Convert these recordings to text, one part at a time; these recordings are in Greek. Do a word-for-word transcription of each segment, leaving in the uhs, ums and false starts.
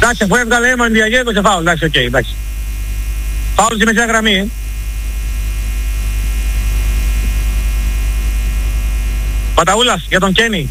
Εντάξει, αφού έβγαλε αίμα Διαγέγκο σε φάουλ. Εντάξει, οκ, okay, εντάξει. Φάουλ στη μεσαία γραμμή. Παταούλας για τον Κένι.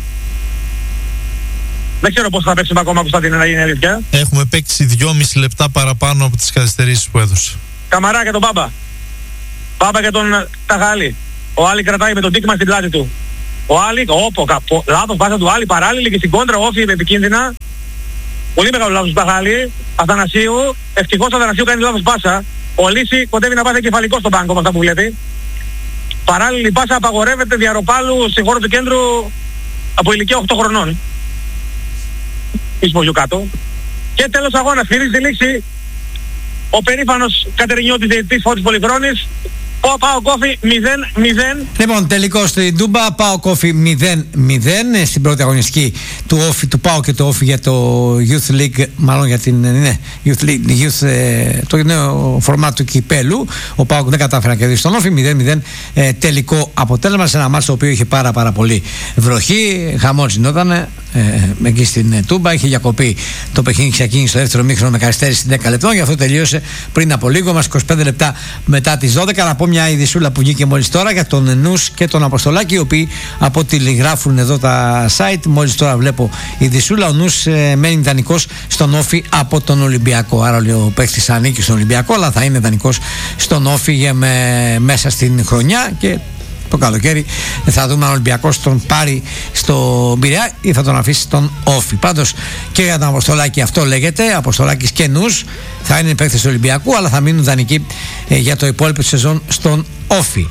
Δεν ξέρω πώς θα παίξουμε ακόμα, Κωνσταντίνε, να γίνει αλήθεια. Έχουμε παίξει δυόμιση λεπτά παραπάνω από τις καθυστερήσεις που έδωσε. Καμαρά για τον Μπάμπα. Μπάμπα για τον Ταχάλη. Ο Άλλη κρατάει με τον τίκμα στην πλάτη του. Ο Άλλη, όπο, καπο, λάθος πάσα του Άλλη, παράλληλη και στην κόντρα, όφη επικίνδυνα. Πολύ μεγάλο λάθος του Ταχάλη. Αθανασίου, ευτυχώς ο Αθανασίου κάνει λάθος πάσα. Ο Λύση κοντεύει να πάθει κεφαλικό στον πάγκο με αυτά που βλέπει. Παράλληλη πάσα απαγορεύεται Διαροπάλου στη χώρο του κέντρου από ηλικία οκτώ χρονών. Ίσπογιου κάτω. Και τέλος αγώνα, φυρίζει τη λήξη ο περήφανος Κατερινιώτης διαιτητής Φώτης Πολυχρόνης. Ο Πάο Κόφι μηδέν μηδέν. Λοιπόν, τελικό στην Τούμπα, Πάο Κόφι μηδέν μηδέν στην πρώτη αγωνιστική του όφι, του Πάο και το όφι για το Youth League, μάλλον για την ναι, Youth League, Youth, το νέο φορμάτ του κυπέλου. Ο Πάο δεν κατάφερε να κερδίσει τον όφι, μηδέν μηδέν ε, τελικό αποτέλεσμα σε ένα μάτσο το οποίο είχε πάρα πάρα πολύ βροχή. Χαμός γινόταν ε, εκεί στην ε, Τούμπα. Είχε διακοπεί το παιχνίδι, ξεκίνησε στο δεύτερο μήχρονο με καθυστέρηση δέκα λεπτών, γι' αυτό τελείωσε πριν από λίγο, μας είκοσι πέντε λεπτά μετά τις δώδεκα. Να πω μια ειδισούλα που βγήκε μόλις τώρα για τον Νους και τον Αποστολάκη, οι οποίοι από ό,τι γράφουν εδώ τα site, μόλις τώρα βλέπω ειδισούλα, ο Νους ε, μένει δανεικός στον όφι από τον Ολυμπιακό. Άρα ο παίκτης ανήκει στον Ολυμπιακό, αλλά θα είναι δανεικός στον όφι για με, μέσα στην χρονιά, και το καλοκαίρι θα δούμε αν ο Ολυμπιακός τον πάρει στο Πειραιά ή θα τον αφήσει στον όφι. Πάντως και για τον Αποστολάκη αυτό λέγεται, Αποστολάκης και Νους θα είναι παίκτες του Ολυμπιακού, αλλά θα μείνουν δανεικοί ε, για το υπόλοιπο της σεζόν στον όφι.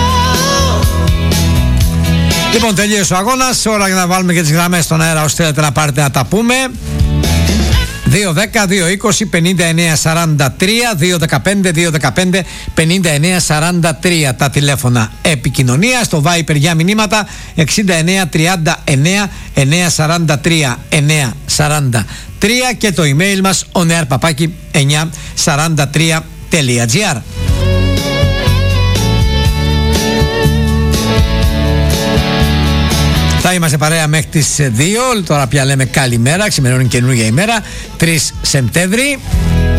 Λοιπόν, τελείωσε ο αγώνας, ώρα για να βάλουμε και τις γραμμές στον αέρα ώστε θέλετε να πάρετε να τα πούμε. δύο δέκα, δύο είκοσι, πενήντα εννέα σαράντα τρία, δύο δεκαπέντε, δύο δεκαπέντε, πενήντα εννέα σαράντα τρία τα τηλέφωνα επικοινωνίας, το Viper για μηνύματα εξήντα εννέα τριάντα εννέα εννιακόσια σαράντα τρία εννιακόσια σαράντα τρία και το email μας oneair παπάκι εννιακόσια σαράντα τρία τελεία τζι άρ. Θα είμαστε παρέα μέχρι τις δύο. Τώρα πια λέμε καλημέρα. Ξημερώνει καινούργια ημέρα, τρεις Σεπτέμβρη.